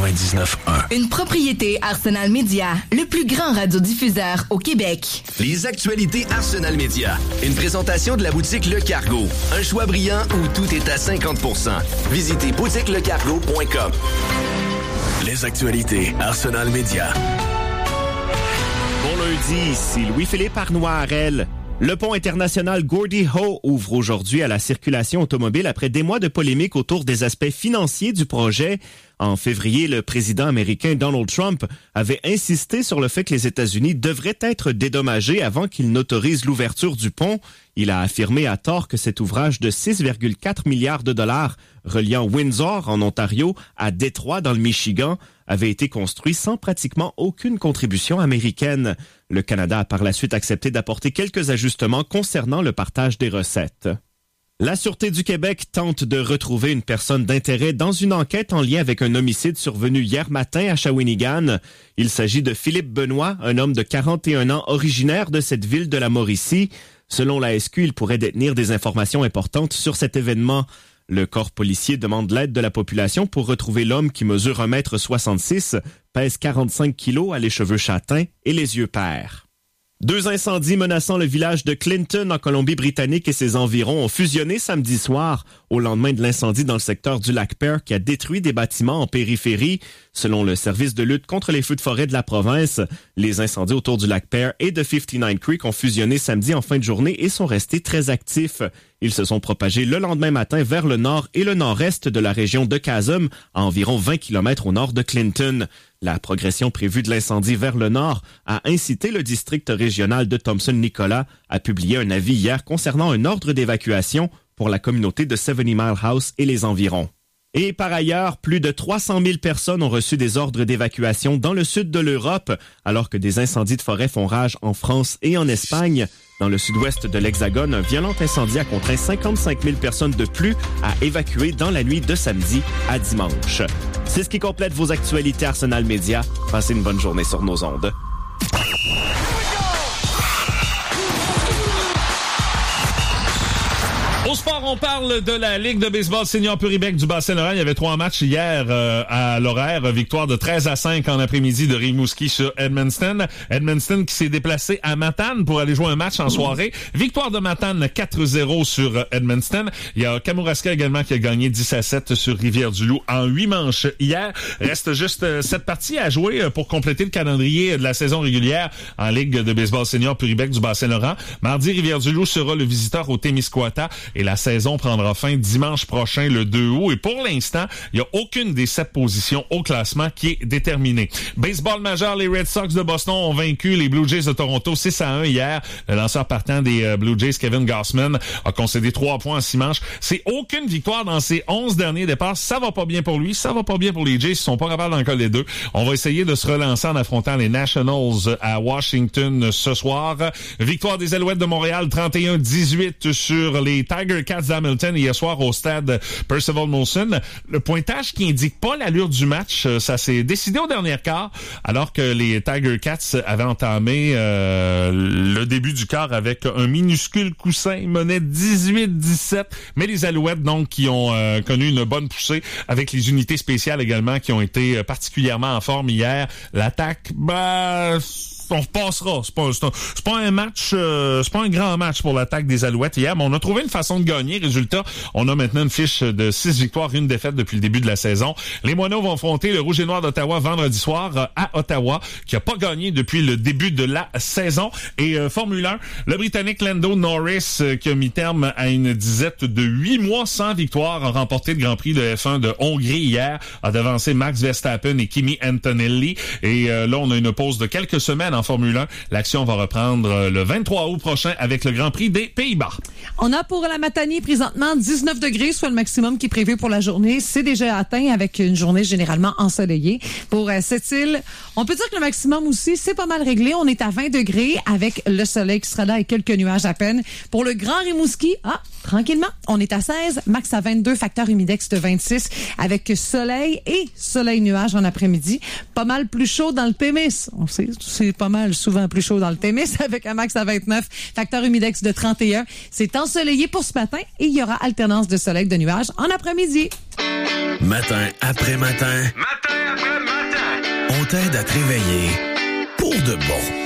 99.1. Une propriété Arsenal Média, le plus grand radiodiffuseur au Québec. Les actualités Arsenal Média. Une présentation de la boutique Le Cargo. Un choix brillant où tout est à 50%. Visitez boutiquelecargo.com. Les actualités Arsenal Média. Bon lundi, ici Louis-Philippe Arnois-Harel. Le pont international Gordie Howe ouvre aujourd'hui à la circulation automobile après des mois de polémique autour des aspects financiers du projet. En février, le président américain Donald Trump avait insisté sur le fait que les États-Unis devraient être dédommagés avant qu'il n'autorise l'ouverture du pont. Il a affirmé à tort que cet ouvrage de 6,4 milliards de dollars reliant Windsor, en Ontario, à Détroit, dans le Michigan, avait été construit sans pratiquement aucune contribution américaine. Le Canada a par la suite accepté d'apporter quelques ajustements concernant le partage des recettes. La Sûreté du Québec tente de retrouver une personne d'intérêt dans une enquête en lien avec un homicide survenu hier matin à Shawinigan. Il s'agit de Philippe Benoît, un homme de 41 ans originaire de cette ville de la Mauricie. Selon la SQ, il pourrait détenir des informations importantes sur cet événement. Le corps policier demande l'aide de la population pour retrouver l'homme qui mesure 1,66 m, pèse 45 kg, a les cheveux châtains et les yeux pairs. 2 incendies menaçant le village de Clinton en Colombie-Britannique et ses environs ont fusionné samedi soir au lendemain de l'incendie dans le secteur du lac Pearl qui a détruit des bâtiments en périphérie. Selon le service de lutte contre les feux de forêt de la province, les incendies autour du lac Pearl et de 59 Creek ont fusionné samedi en fin de journée et sont restés très actifs. Ils se sont propagés le lendemain matin vers le nord et le nord-est de la région de Chasm, à environ 20 km au nord de Clinton. La progression prévue de l'incendie vers le nord a incité le district régional de Thompson-Nicolas à publier un avis hier concernant un ordre d'évacuation pour la communauté de 70 Mile House et les environs. Et par ailleurs, plus de 300 000 personnes ont reçu des ordres d'évacuation dans le sud de l'Europe, alors que des incendies de forêt font rage en France et en Espagne. Dans le sud-ouest de l'Hexagone, un violent incendie a contraint 55 000 personnes de plus à évacuer dans la nuit de samedi à dimanche. C'est ce qui complète vos actualités Arsenal Média. Passez une bonne journée sur nos ondes. Au sport, on parle de la Ligue de baseball senior Puribec du Bas-Saint-Laurent. Il y avait 3 matchs hier à l'horaire. Victoire de 13-5 en après-midi de Rimouski sur Edmundston. Edmundston qui s'est déplacé à Matane pour aller jouer un match en soirée. Victoire de Matane 4-0 sur Edmundston. Il y a Kamouraska également qui a gagné 10-7 sur Rivière-du-Loup en 8 manches hier. Reste juste 7 parties à jouer pour compléter le calendrier de la saison régulière en Ligue de baseball senior Puribec du Bas-Saint-Laurent. Mardi, Rivière-du-Loup sera le visiteur au Témiscouata. Et la saison prendra fin dimanche prochain, le 2 août. Et pour l'instant, il n'y a aucune des 7 positions au classement qui est déterminée. Baseball majeur, les Red Sox de Boston ont vaincu les Blue Jays de Toronto 6-1 hier. Le lanceur partant des Blue Jays, Kevin Gausman, a concédé 3 points en 6 manches. C'est aucune victoire dans ses 11 derniers départs. Ça va pas bien pour lui. Ça va pas bien pour les Jays. Ils sont pas capables d'en coller 2. On va essayer de se relancer en affrontant les Nationals à Washington ce soir. Victoire des Alouettes de Montréal 31-18 sur les Tiger Cats d'Hamilton hier soir au stade Percival Molson. Le pointage qui indique pas l'allure du match, ça s'est décidé au dernier quart, alors que les Tiger Cats avaient entamé le début du quart avec un minuscule coussin. Ils menaient 18-17, mais les Alouettes donc qui ont connu une bonne poussée avec les unités spéciales également qui ont été particulièrement en forme hier. L'attaque, on repassera. C'est pas un match, c'est pas un grand match pour l'attaque des Alouettes hier, mais on a trouvé une façon de gagner. Résultat, on a maintenant une fiche de 6 victoires, 1 défaite depuis le début de la saison. Les Moineaux vont affronter le Rouge et Noir d'Ottawa vendredi soir à Ottawa, qui a pas gagné depuis le début de la saison. Et Formule 1, le Britannique Lando Norris, qui a mis terme à une disette de 8 mois sans victoire, a remporté le Grand Prix de F1 de Hongrie hier, a devancé Max Verstappen et Kimi Antonelli. Et là, on a une pause de quelques semaines en Formule 1. L'action va reprendre le 23 août prochain avec le Grand Prix des Pays-Bas. On a pour la Matanie présentement 19 degrés, soit le maximum qui est prévu pour la journée. C'est déjà atteint avec une journée généralement ensoleillée. Pour cette île, on peut dire que le maximum aussi, c'est pas mal réglé. On est à 20 degrés avec le soleil qui sera là et quelques nuages à peine. Pour le Grand Rimouski, tranquillement, on est à 16, max à 22, facteur humidex de 26 avec soleil et soleil-nuage en après-midi. Pas mal plus chaud dans le Témis. On sait, c'est pas mal souvent plus chaud dans le Témis avec un max à 29, facteur humidex de 31. C'est ensoleillé pour ce matin et il y aura alternance de soleil de nuages en après-midi. Matin après matin. Matin après on t'aide à te réveiller pour de bon.